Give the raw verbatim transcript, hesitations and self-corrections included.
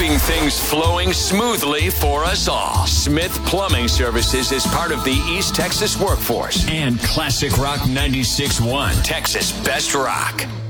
keeping things flowing smoothly for us all. Smith Plumbing Services is part of the East Texas workforce. And Classic Rock ninety-six point one, Texas Best Rock.